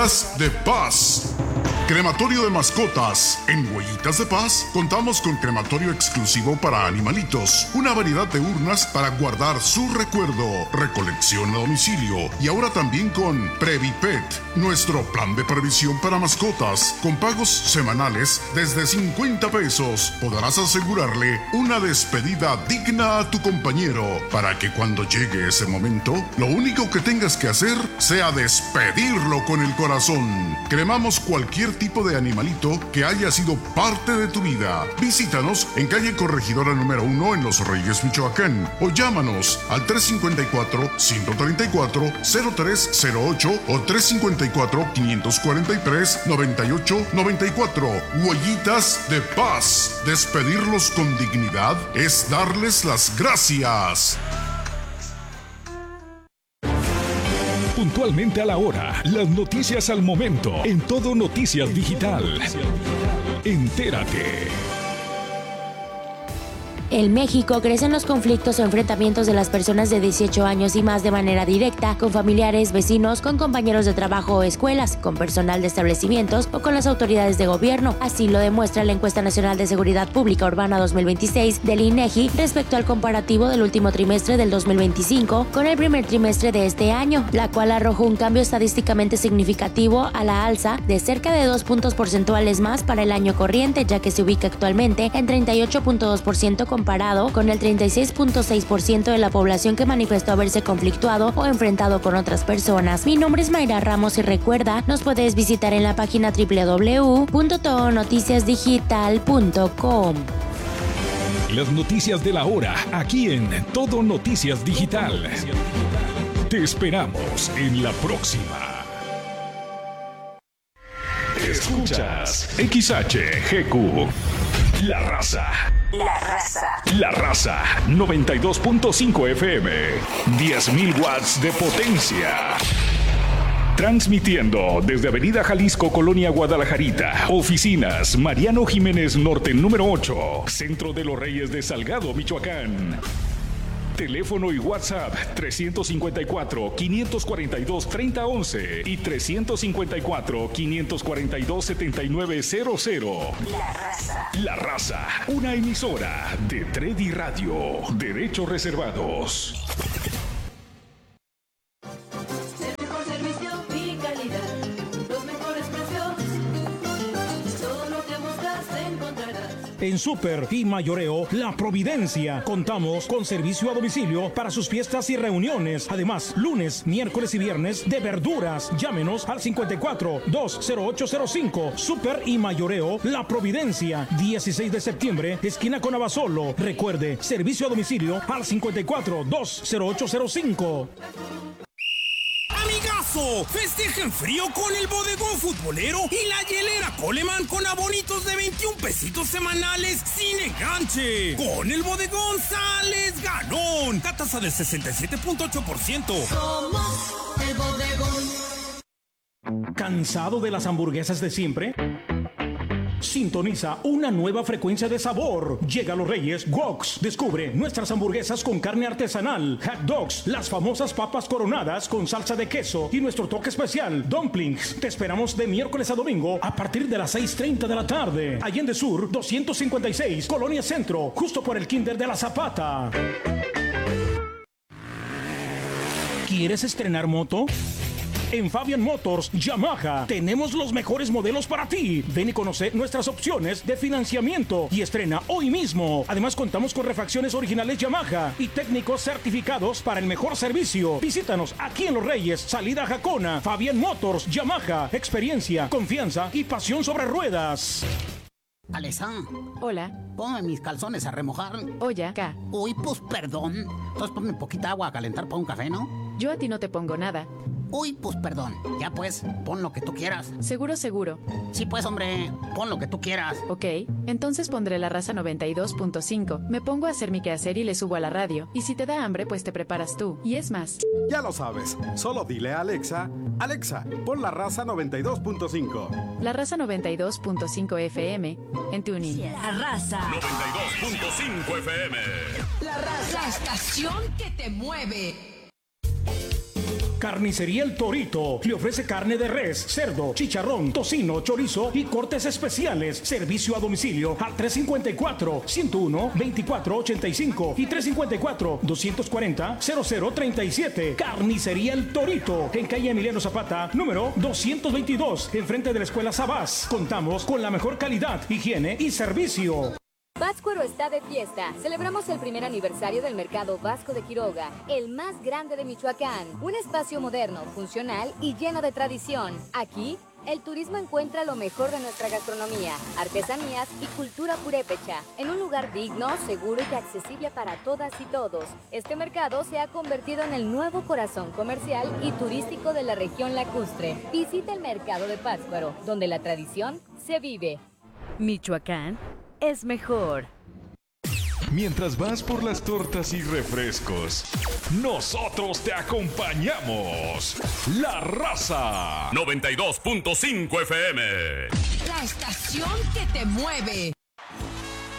De Paz. Crematorio de mascotas. En Huellitas de Paz contamos con crematorio exclusivo para animalitos, una variedad de urnas para guardar su recuerdo, recolección a domicilio y ahora también con Previpet, nuestro plan de previsión para mascotas, con pagos semanales desde 50 pesos. Podrás asegurarle una despedida digna a tu compañero para que cuando llegue ese momento, lo único que tengas que hacer sea despedirlo con el corazón. Cremamos cualquier tipo de animalito que haya sido parte de tu vida. Visítanos en calle Corregidora número 1 en Los Reyes, Michoacán, o llámanos al 354-134-0308 o 354-543-9894. Huellitas de Paz. Despedirlos con dignidad es darles las gracias. Puntualmente a la hora, las noticias al momento, en Todo Noticias Digital. Entérate. En México crecen los conflictos o enfrentamientos de las personas de 18 años y más de manera directa, con familiares, vecinos, con compañeros de trabajo o escuelas, con personal de establecimientos o con las autoridades de gobierno. Así lo demuestra la Encuesta Nacional de Seguridad Pública Urbana 2026 del INEGI respecto al comparativo del último trimestre del 2025 con el primer trimestre de este año, la cual arrojó un cambio estadísticamente significativo a la alza de cerca de 2 puntos porcentuales más para el año corriente, ya que se ubica actualmente en 38.2% comparado con el 36.6% de la población que manifestó haberse conflictuado o enfrentado con otras personas. Mi nombre es Mayra Ramos y recuerda, nos puedes visitar en la página www.todonoticiasdigital.com. Las noticias de la hora, aquí en Todo Noticias Digital. Te esperamos en la próxima. Escuchas XHGQ. La Raza. La Raza. La Raza 92.5 FM. 10.000 watts de potencia. Transmitiendo desde Avenida Jalisco, Colonia Guadalajarita. Oficinas Mariano Jiménez Norte número 8. Centro de los Reyes de Salgado, Michoacán. Teléfono y WhatsApp 354-542-3011 y 354-542-7900. La Raza. La Raza, una emisora de Tredi Radio. Derechos reservados. En Super y Mayoreo La Providencia contamos con servicio a domicilio para sus fiestas y reuniones. Además, lunes, miércoles y viernes de verduras. Llámenos al 54-20805. Super y Mayoreo La Providencia, 16 de septiembre, esquina con Abasolo. Recuerde, servicio a domicilio al 54-20805. ¡Amigazo! Festejen frío con el bodegón futbolero y la hielera Coleman con abonitos de 21 pesitos semanales sin enganche. Con el bodegón sales ganón. Tasa del 67.8%. Somos el bodegón. ¿Cansado de las hamburguesas de siempre? Sintoniza una nueva frecuencia de sabor. Llega a Los Reyes Woks. Descubre nuestras hamburguesas con carne artesanal, hot dogs, las famosas papas coronadas con salsa de queso y nuestro toque especial, dumplings. Te esperamos de miércoles a domingo a partir de las 6:30 de la tarde. Allende Sur 256, Colonia Centro, justo por el Kinder de la Zapata. ¿Quieres estrenar moto? En Fabian Motors Yamaha tenemos los mejores modelos para ti. Ven y conoce nuestras opciones de financiamiento y estrena hoy mismo. Además contamos con refacciones originales Yamaha y técnicos certificados para el mejor servicio. Visítanos aquí en Los Reyes, salida Jacona. Fabian Motors Yamaha, experiencia, confianza y pasión sobre ruedas. Alexa. Hola. Ponme mis calzones a remojar. Oye, acá. Uy, pues perdón. Entonces ponme poquita agua a calentar para un café, ¿no? Yo a ti no te pongo nada. Uy, pues perdón. Ya pues, pon lo que tú quieras. Seguro, seguro. Sí pues, hombre, pon lo que tú quieras. Ok, entonces pondré La Raza 92.5. Me pongo a hacer mi quehacer y le subo a la radio. Y si te da hambre, pues te preparas tú. Y es más. Ya lo sabes. Solo dile a Alexa, Alexa, pon La Raza 92.5. La Raza 92.5 FM en TuneIn. La Raza 92.5 FM. La Raza, la estación que te mueve. Carnicería El Torito le ofrece carne de res, cerdo, chicharrón, tocino, chorizo y cortes especiales. Servicio a domicilio al 354-101-2485 y 354-240-0037. Carnicería El Torito, en calle Emiliano Zapata, número 222, enfrente de la Escuela Sabás. Contamos con la mejor calidad, higiene y servicio. Pátzcuaro está de fiesta. Celebramos el primer aniversario del Mercado Vasco de Quiroga, el más grande de Michoacán. Un espacio moderno, funcional y lleno de tradición. Aquí, el turismo encuentra lo mejor de nuestra gastronomía, artesanías y cultura purépecha, en un lugar digno, seguro y accesible para todas y todos. Este mercado se ha convertido en el nuevo corazón comercial y turístico de la región lacustre. Visita el Mercado de Pátzcuaro, donde la tradición se vive. Michoacán es mejor. Mientras vas por las tortas y refrescos, nosotros te acompañamos. La Raza 92.5 FM. La estación que te mueve.